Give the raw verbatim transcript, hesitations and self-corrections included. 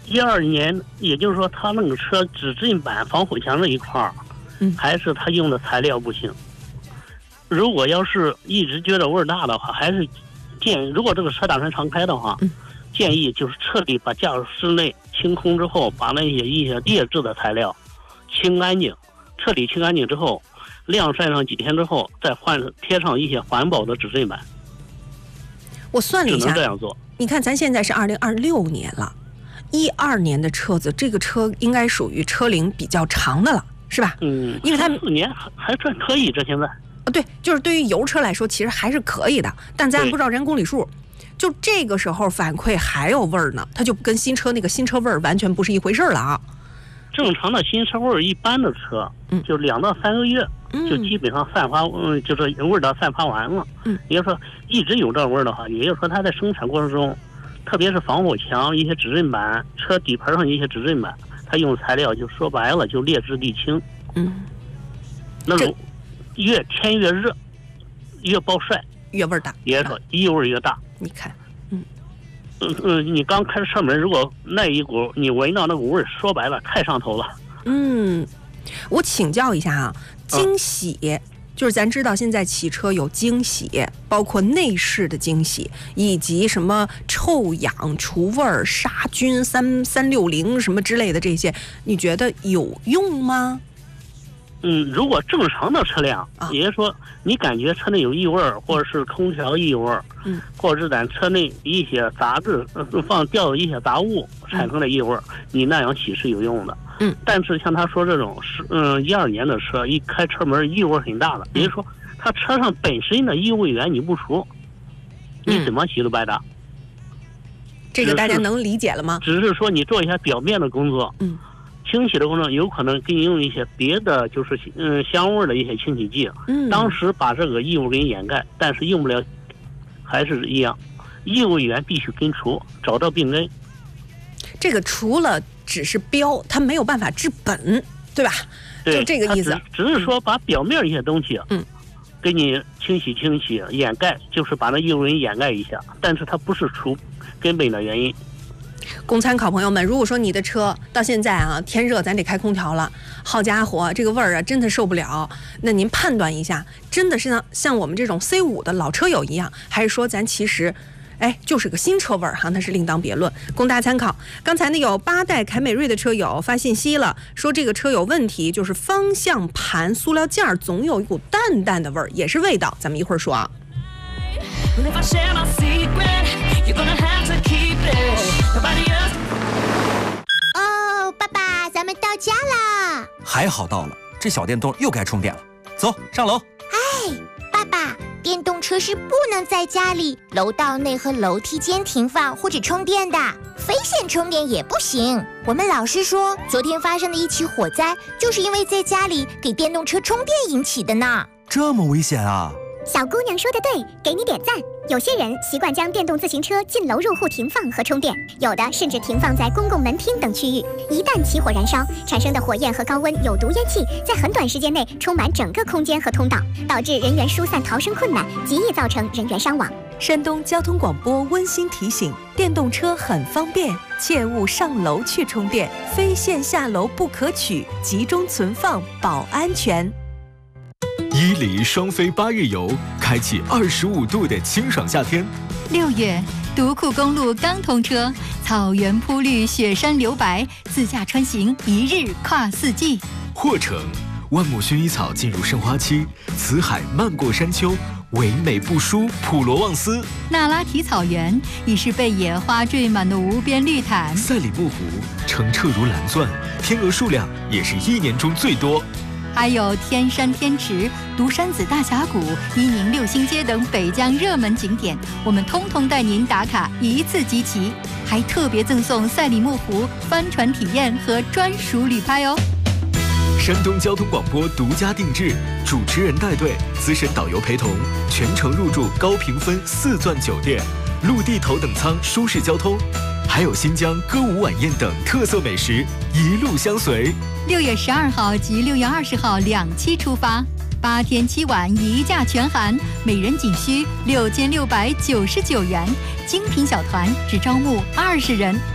一二年，也就是说，他那个车指针板防火墙这一块儿， 嗯， 还是他用的材料不行。如果要是一直觉得味儿大的话，还是建议，如果这个车打算常开的话， 嗯， 建议就是彻底把驾驶室内清空之后，把那些一些劣质的材料清干净，彻底清干净之后，晾晒上几天之后，再换贴上一些环保的指针板。 我算了一下， 只能这样做。 你看，咱现在是二零二六年了，一二年的车子，这个车应该属于车龄比较长的了，是吧？ 嗯， 因为它四年还还算可以，这现在。 啊，对，就是对于油车来说，其实还是可以的，但咱不知道人公里数。就这个时候反馈还有味儿呢，它就跟新车那个新车味儿完全不是一回事了啊。 正常的新车味儿，一般的车， 嗯， 就两到三个月， 嗯， 就基本上散发，嗯，就是味道散发完了。 嗯， 也就是说一直有这味儿的话，也就是说它在生产过程中，特别是防火墙、一些指针板、车底盘上一些指针板，它用材料就说白了就劣质沥青。 嗯， 那种越天越热，越暴晒， 越味儿大， 也说异味越大。 你看， 嗯嗯嗯，你刚开车门，如果那一股你闻到那股味儿，说白了太上头了。 嗯，我请教一下啊，惊喜。嗯，就是咱知道现在汽车有惊喜，包括内饰的惊喜，以及什么臭氧、除味儿、杀菌、三三六零什么之类的这些，你觉得有用吗？ 嗯，如果正常的车辆，啊，也就是说你感觉车内有异味儿，或者是空调异味儿， 嗯，或者是咱车内一些杂质放掉的一些杂物产生的异味儿，嗯，你那样洗是有用的。 嗯， 但是像他说这种是嗯一二年的车，一开车门异味很大的，也就是说他车上本身的异味源你不除，你怎么洗都白搭。嗯， 这个大家能理解了吗？ 只是说你做一下表面的工作， 嗯。 清洗的过程有可能给你用一些别的，就是嗯香味的一些清洗剂， 嗯， 当时把这个异味给你掩盖，但是用不了，还是一样，异味源必须根除，找到病根。 这个除了只是标，它没有办法治本，对吧？ 对， 就这个意思。 只, 只是说把表面一些东西， 嗯， 给你清洗清洗，掩盖，就是把那异味掩盖一下，但是它不是除根本的原因。 供参考朋友们，如果说你的车到现在啊天热咱得开空调了，好家伙这个味儿啊真的受不了，那您判断一下，真的是像像我们这种 C 五 的老车友一样，还是说咱其实哎就是个新车味儿哈，那是另当别论，供大家参考。刚才呢有八代凯美瑞的车友发信息了，说这个车有问题，就是方向盘塑料件总有一股淡淡的味儿，也是味道，咱们一会儿说啊。 哦，爸爸，咱们到家啦！ 还好到了，这小电动又该充电了。走，上楼。 哎，爸爸，电动车是不能在家里、楼道内和楼梯间停放或者充电的，非线充电也不行。我们老师说，昨天发生的一起火灾，就是因为在家里给电动车充电引起的呢。 这么危险啊！ 小姑娘说的对，给你点赞。有些人习惯将电动自行车进楼入户停放和充电，有的甚至停放在公共门厅等区域。一旦起火燃烧，产生的火焰和高温有毒烟气在很短时间内充满整个空间和通道，导致人员疏散逃生困难，极易造成人员伤亡。 山东交通广播温馨提醒：电动车很方便，切勿上楼去充电，非线下楼不可取，集中存放保安全。 伊犁双飞八日游，开启二十五度的清爽夏天。 六月，独库公路刚通车，草原铺绿，雪山留白，自驾穿行一日跨四季。 霍城，万亩薰衣草进入盛花期，辞海漫过山丘，唯美不输普罗旺斯。 那拉提草原已是被野花缀满的无边绿毯。 赛里木湖，澄澈如蓝钻，天鹅数量也是一年中最多。 还有天山天池、独山子大峡谷、伊宁六星街等北疆热门景点，我们通通带您打卡一次集齐，还特别赠送赛里木湖帆船体验和专属旅拍哦。 山东交通广播独家定制，主持人带队，资深导游陪同，全程入住高评分四钻酒店，陆地头等舱舒适交通，还有新疆歌舞晚宴等特色美食，一路相随。 六月十二号及六月二十号两期出发，八天七晚一价全含，每人仅需六千六百九十九元，精品小团只招募二十人。